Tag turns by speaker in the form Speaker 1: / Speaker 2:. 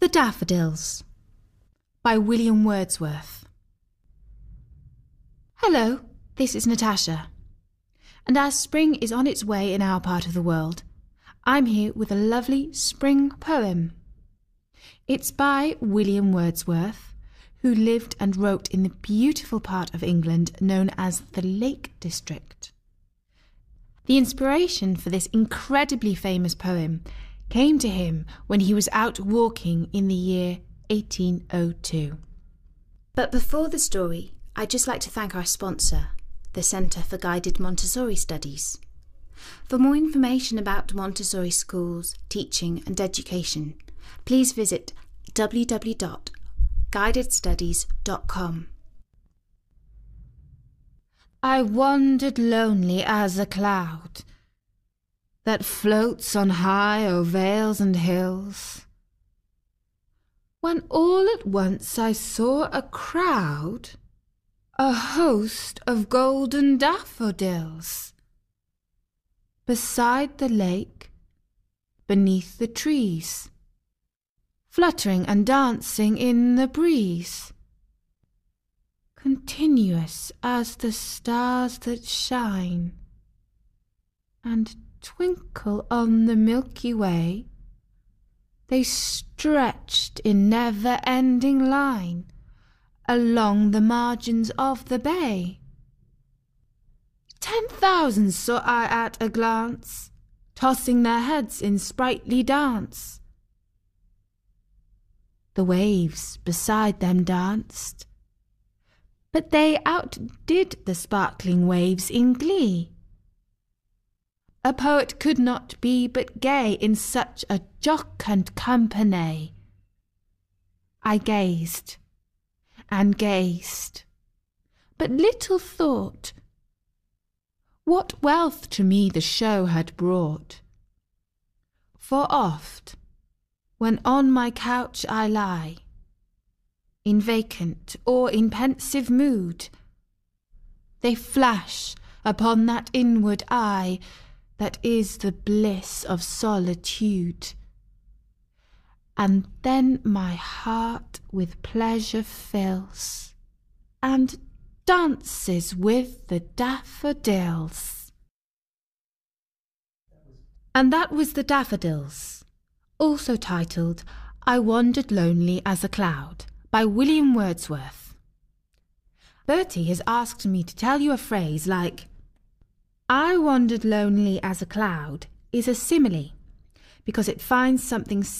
Speaker 1: The Daffodils by William Wordsworth. Hello, this is Natasha. And as spring is on its way in our part of the world, I'm here with a lovely spring poem. It's by William Wordsworth, who lived and wrote in the beautiful part of England known as the Lake District. The inspiration for this incredibly famous poem came to him when he was out walking in the year 1802. But before the story, I'd just like to thank our sponsor, the Centre for Guided Montessori Studies. For more information about Montessori schools, teaching and education, please visit www.guidedstudies.com. I wandered lonely as a cloud that floats on high o'er vales and hills, when all at once I saw a crowd, a host of golden daffodils, beside the lake, beneath the trees, fluttering and dancing in the breeze, continuous as the stars that shine and twinkle on the Milky Way. They stretched in never-ending line along the margins of the bay. 10,000 saw I at a glance, tossing their heads in sprightly dance. The waves beside them danced, but they outdid the sparkling waves in glee. A poet could not be but gay in such a jocund company. I gazed and gazed, but little thought what wealth to me the show had brought. For oft, when on my couch I lie, in vacant or in pensive mood, they flash upon that inward eye that is the bliss of solitude. And then my heart with pleasure fills, and dances with the daffodils. And that was The Daffodils, also titled I Wandered Lonely as a Cloud, by William Wordsworth. Bertie has asked me to tell you a phrase like, I wandered lonely as a cloud is a simile because it finds something